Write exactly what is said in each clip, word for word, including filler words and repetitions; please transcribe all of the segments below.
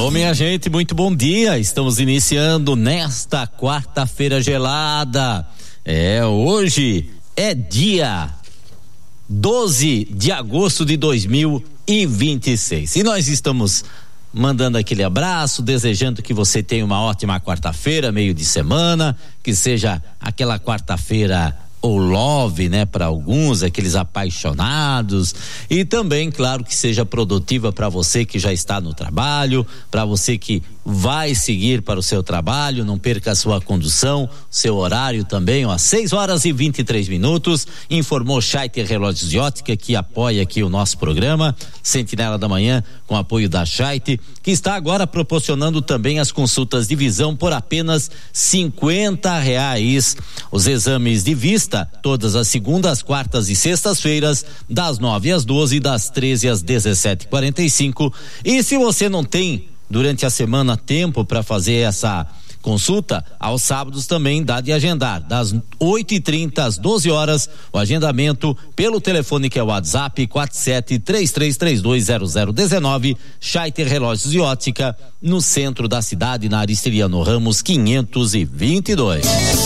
Alô, minha gente, muito bom dia. Estamos iniciando nesta quarta-feira gelada. É, hoje é dia doze de agosto de dois mil e vinte e seis. E nós estamos mandando aquele abraço, desejando que você tenha uma ótima quarta-feira, meio de semana, que seja aquela quarta-feira ou love, né, para alguns, aqueles apaixonados, e também, claro, que seja produtiva para você que já está no trabalho, para você que vai seguir para o seu trabalho, não perca a sua condução, seu horário também, ó, seis horas e vinte e três minutos, informou Scheiter Relógios de Ótica, que apoia aqui o nosso programa, Sentinela da Manhã, com apoio da Scheiter, que está agora proporcionando também as consultas de visão por apenas cinquenta reais. Os exames de vista, todas as segundas, quartas e sextas-feiras, das nove às doze, das treze às dezessete e quarenta e cinco. E se você não tem durante a semana tempo para fazer essa consulta, aos sábados também dá de agendar, das oito e trinta às doze horas, o agendamento pelo telefone que é o WhatsApp quatro sete três três três dois zero zero um nove, Scheiter Relógios e Ótica, no centro da cidade, na Aristiliano Ramos quinhentos e vinte e dois.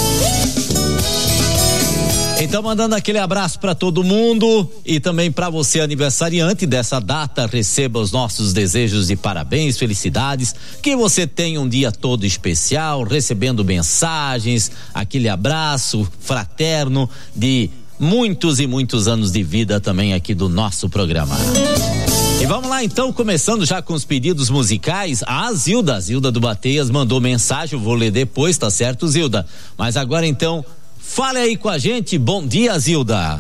Então, mandando aquele abraço para todo mundo e também para você, aniversariante dessa data, receba os nossos desejos de parabéns, felicidades, que você tenha um dia todo especial, recebendo mensagens, aquele abraço fraterno de muitos e muitos anos de vida também aqui do nosso programa. E vamos lá então, começando já com os pedidos musicais. A Zilda, Zilda do Bateias mandou mensagem, eu vou ler depois, tá certo, Zilda? Mas agora então, fale aí com a gente. Bom dia, Zilda.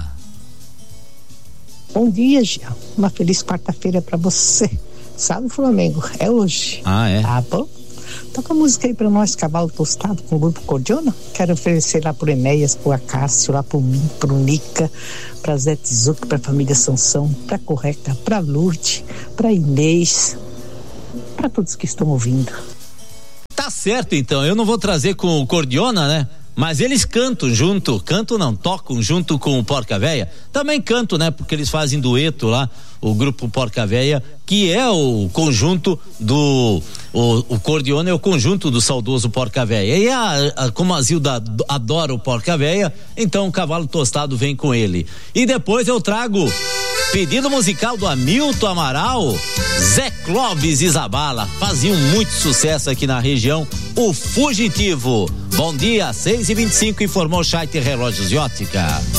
Bom dia, Gia. Uma feliz quarta-feira pra você. Sabe, Flamengo? É hoje. Ah, é? Tá bom? Toca a música aí pra nós, Cavalo Tostado, com o grupo Cordiona. Quero oferecer lá pro Enéas, pro Acácio, lá pro mim, pro Nica, pra Zé Tizuki, pra família Sansão, pra Correca, pra Lourdes, pra Inês, pra todos que estão ouvindo. Tá certo, então. Eu não vou trazer com o Cordiona, né? Mas eles cantam junto, cantam não, tocam junto com o Porca Véia. Também cantam, né? Porque eles fazem dueto lá, o grupo Porca Véia, que é o conjunto do, o, o Cordiona é o conjunto do saudoso Porca Véia. E a, a, como a Zilda adora o Porca Véia, então o Cavalo Tostado vem com ele. E depois eu trago pedido musical do Hamilton Amaral, Zé Clóvis e Zabala, faziam muito sucesso aqui na região, o Fugitivo. Bom dia, seis e vinte e cinco, informou Scheiter Relógios de Ótica.